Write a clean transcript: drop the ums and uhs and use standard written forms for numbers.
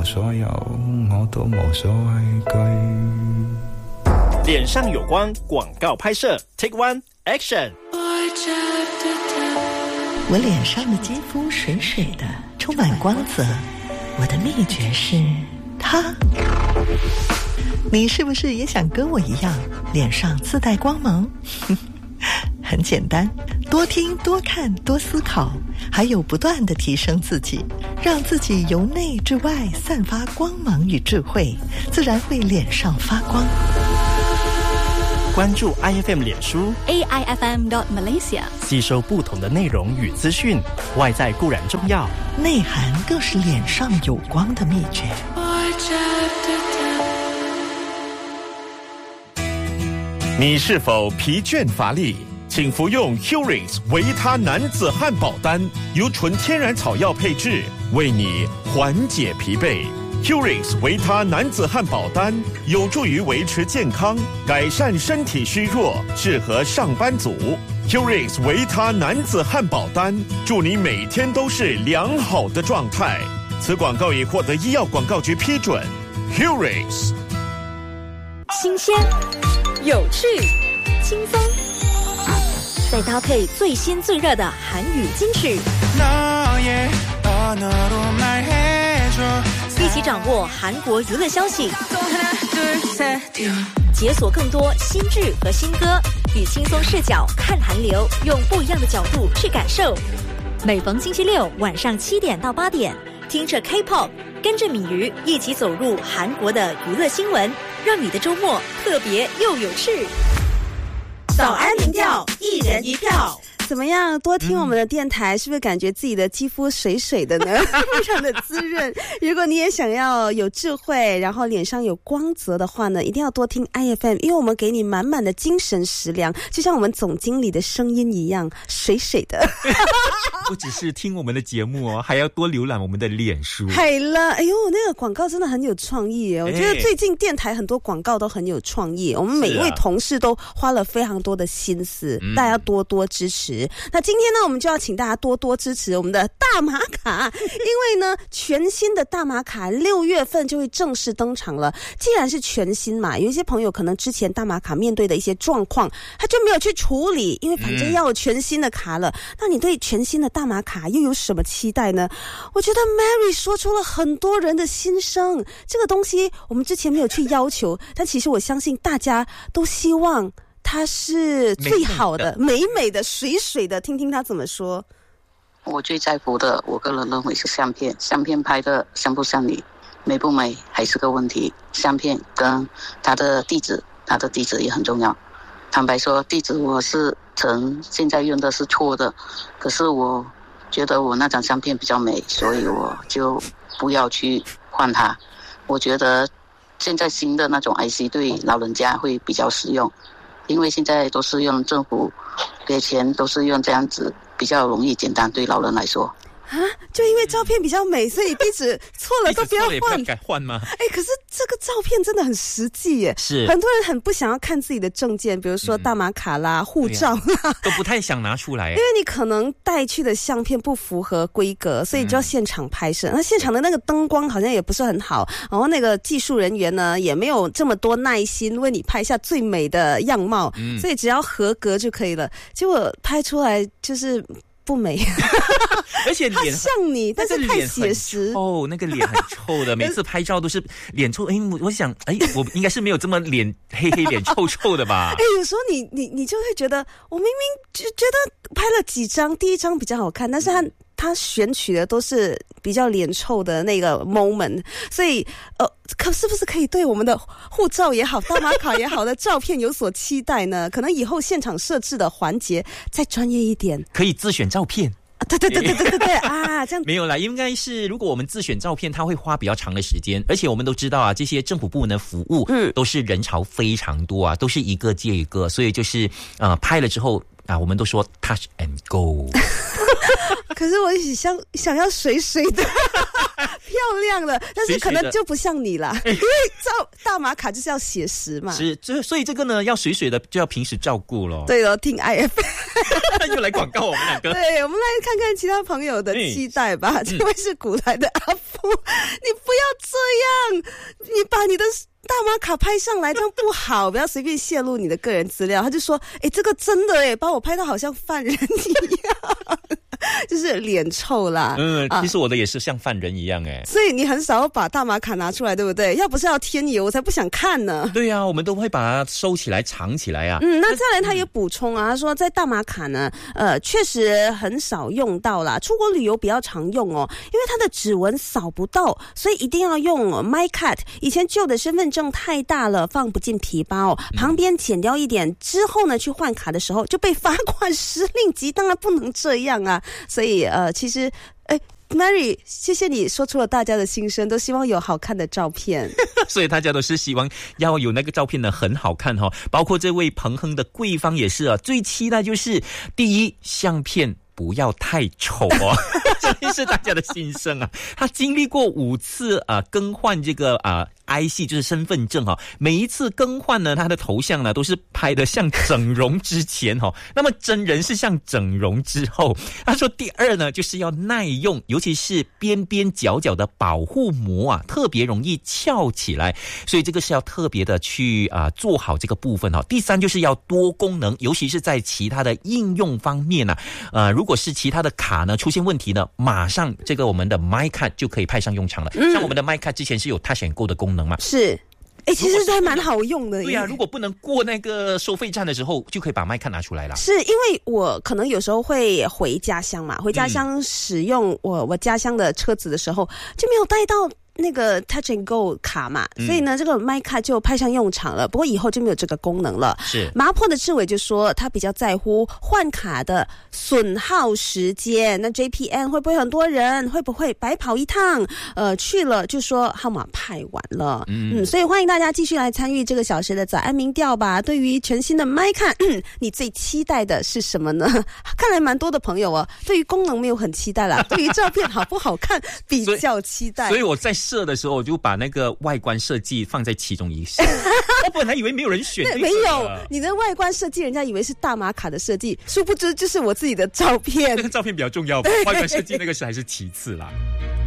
所有，我都无所畏惧。 脸上有光广告拍摄 Take One Action。 我脸上的肌肤水水的，充满光泽。我的秘诀是它。你是不是也想跟我一样，脸上自带光芒？很简单，多听多看多思考，还有不断地提升自己，让自己由内至外散发光芒与智慧，自然会脸上发光。 关注 IFM 脸书 AIFM.Malaysia， 吸收不同的内容与资讯，外在固然重要， 内涵更是脸上有光的秘诀。 你是否疲倦乏力？请服用 Curings 维他男子汉堡丹，由纯天然草药配制，为你缓解疲惫。Curings 维他男子汉堡丹有助于维持健康，改善身体虚弱，适合上班族。Curings 维他男子汉堡丹，祝你每天都是良好的状态。此广告已获得医药广告局批准。Curings 新鲜、有趣、轻松，再搭配最新最热的韩语金曲，一起掌握韩国娱乐消息，解锁更多新剧和新歌，以轻松视角看韩流，用不一样的角度去感受。每逢星期六晚上7点到8点，听着 K-pop， 跟着米鱼一起走入韩国的娱乐新闻，让你的周末特别又有趣。 早安民调，一人一票。怎么样？多听我们的电台，是不是感觉自己的肌肤水水的呢？非常的滋润。如果你也想要有智慧，然后脸上有光泽的话呢，一定要多听 IFM， 因为我们给你满满的精神食粮，就像我们总经理的声音一样，水水的。 不只是听我们的节目哦，还要多浏览我们的脸书。 海了，哎呦，那个广告真的很有创意耶！我觉得最近电台很多广告都很有创意，我们每一位同事都花了非常多的心思，大家要多多支持。那今天呢，我们就要请大家多多支持我们的大马卡，因为呢，全新的大马卡6月份就会正式登场了。既然是全新嘛，有一些朋友可能之前大马卡面对的一些状况，他就没有去处理，因为反正要有全新的卡了。那你对全新的大马卡又有什么期待呢？我觉得 Mary 说出了很多人的心声，这个东西我们之前没有去要求，但其实我相信大家都希望它是最好的、美美的、水水的。听听他怎么说。 我最在乎的，我个人认为是相片。相片拍的像不像你，美不美还是个问题。相片跟他的地址也很重要。坦白说，地址我是现在用的是错的，可是我觉得我那张相片比较美，所以我就不要去换它。我觉得现在新的那种 IC 对老人家会比较实用，因为现在都是用政府给钱，都是用这样子，比较容易简单，对老人来说。 啊，就因为照片比较美，所以地址错了都不要换。 敢换吗？ 可是这个照片真的很实际耶。 是很多人很不想要看自己的证件，比如说大马卡啦、护照啦， 都不太想拿出来， 因为你可能带去的相片不符合规格，所以就要现场拍摄。那现场的那个灯光好像也不是很好，然后那个技术人员呢也没有这么多耐心为你拍下最美的样貌，所以只要合格就可以了。结果拍出来就是不美， 而且脸像你，但是太写实。 那个脸很臭的，每次拍照都是脸臭。我想，我应该是没有这么脸黑脸臭臭的吧？ 有时候你就会觉得，我明明就觉得拍了几张，第一张比较好看，但是他选取的都是比较脸臭的那个 moment， 所以是不是可以对我们的护照也好、大马卡也好的照片有所期待呢？可能以后现场设置的环节再专业一点， 可以自选照片。 对啊，这样没有啦，应该是如果我们自选照片，它会花比较长的时间，而且我们都知道啊，这些政府部门的服务都是人潮非常多啊，都是一个接一个，所以就是拍了之后啊，我们都说 touch and go。 可是我想要水水的漂亮的，但是可能就不像你啦，因为大马卡就是要写实嘛。 是，所以这个呢要水水的就要平时照顾咯。 对了，听 IF 又来广告我们两个。 对，我们来看看其他朋友的期待吧。这位是古来的阿夫，你不要这样，你把你的大马卡拍上来，这样不好，不要随便泄露你的个人资料。他就说，这个真的把我拍到好像犯人一样。就是脸臭啦。 其实我的也是像犯人一样所以你很少把大马卡拿出来，对不对？要不是要添油，我才不想看呢。 对啊，我们都会把它收起来藏起来啊。 那再来他也补充啊，他说在大马卡呢确实很少用到啦，出国旅游比较常用哦，因为它的指纹扫不到，所以一定要用 MyCard。 以前旧的身份证太大了，放不进皮包，旁边剪掉一点之后呢，去换卡的时候就被罚款10令吉，当然不能这样啊。所以其实Mary， 谢谢你说出了大家的心声，都希望有好看的照片。 所以大家都是希望要有那个照片呢很好看包括这位彭亨的贵方也是最期待就是第一，相片不要太丑这是大家的心声啊。他经历过5次更换这个IC 就是身份证每一次更换呢，他的头像呢都是拍得像整容之前那么真人是像整容之后。他说第二呢，就是要耐用，尤其是边边角角的保护膜特别容易翘起来，所以这个是要特别的去做好这个部分第三就是要多功能，尤其是在其他的应用方面如果是其他的卡呢出现问题呢，马上这个我们的 MyCard 就可以派上用场了。像我们的 MyCard 之前是有 Touch and Go 的功能嘛？ 是。其实还蛮好用的。 对啊，如果不能过那个收费站的时候，就可以把MyCard拿出来了。 是因为我可能有时候会回家乡嘛，回家乡使用我家乡的车子的时候，就没有带到那个 Touch and Go 卡嘛，所以呢这个 MyCard 就派上用场了。不过以后就没有这个功能了。 是麻坡的志伟就说他比较在乎换卡的损耗时间，那 JPN 会不会很多人，会不会白跑一趟去了就说号码派完了。所以欢迎大家继续来参与这个小时的早安民调吧。对于全新的 MyCard 你最期待的是什么呢？看来蛮多的朋友对于功能没有很期待啦，对于照片好不好看比较期待。 所以我在设的时候，我就把那个外观设计放在其中一项。我本来以为没有人选没有，你的外观设计人家以为是大马卡的设计，殊不知就是我自己的照片。 那个照片比较重要，外观设计那个还是其次啦。